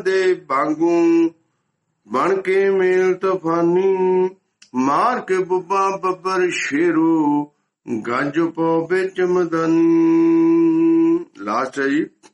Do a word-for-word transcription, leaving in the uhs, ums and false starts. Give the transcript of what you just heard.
ਦੇ ਬਾਂਗੂ ਬਣ ਕੇ ਮੇਲ ਤੂਫਾਨੀ, ਮਾਰ ਕੇ ਬੁੱਬਾ ਬੱਬਰ ਸ਼ੇਰੂ, ਗੱਜ ਪੋ ਵਿੱਚ ਮਦਾਨੀ। ਲਾਸਟ ਹੈ ਜੀ।